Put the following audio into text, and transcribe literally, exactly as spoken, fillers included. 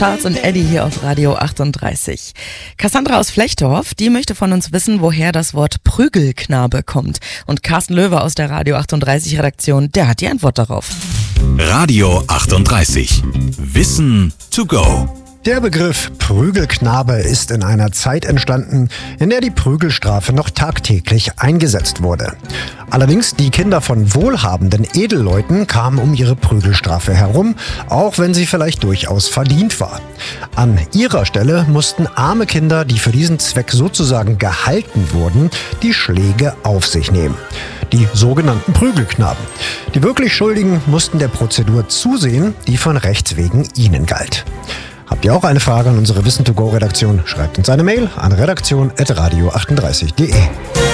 Charles und Eddie hier auf Radio achtunddreißig. Cassandra aus Flechtorf, die möchte von uns wissen, woher das Wort Prügelknabe kommt. Und Carsten Löwe aus der Radio achtunddreißig Redaktion, der hat die Antwort darauf. Radio achtunddreißig. Wissen to go. Der Begriff Prügelknabe ist in einer Zeit entstanden, in der die Prügelstrafe noch tagtäglich eingesetzt wurde. Allerdings die Kinder von wohlhabenden Edelleuten kamen um ihre Prügelstrafe herum, auch wenn sie vielleicht durchaus verdient war. An ihrer Stelle mussten arme Kinder, die für diesen Zweck sozusagen gehalten wurden, die Schläge auf sich nehmen. Die sogenannten Prügelknaben. Die wirklich Schuldigen mussten der Prozedur zusehen, die von Rechts wegen ihnen galt. Habt ihr auch eine Frage an unsere Wissen to go Redaktion? Schreibt uns eine Mail an redaktion at radio achtunddreißig punkt de.